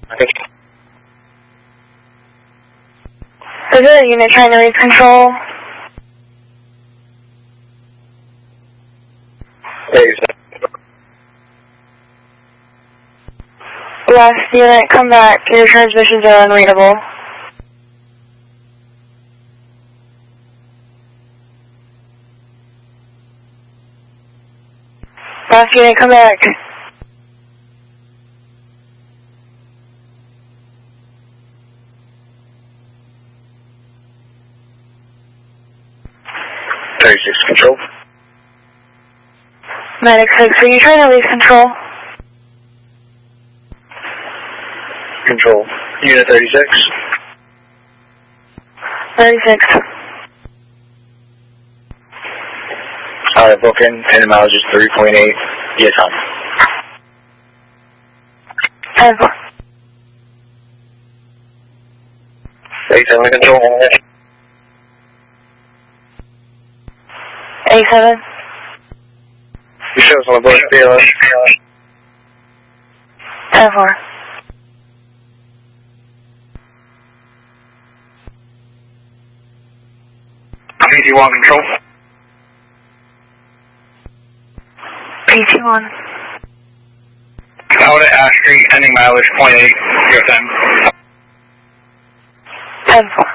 Okay. Good, unit trying to reach control. Last unit, come back. Your transmissions are unreadable. Last unit, come back. Control. Medic 6, are you trying to release control? Control. Unit 36. 36. Alright, Vulcan, 10 miles is 3.8. Yes, on. 10-4. 87 control. 87. You show us on the board, BLS. 10-4. PT1 control. PT1. Out at Ash Street, ending mileage 0.8. Your time. 10-4.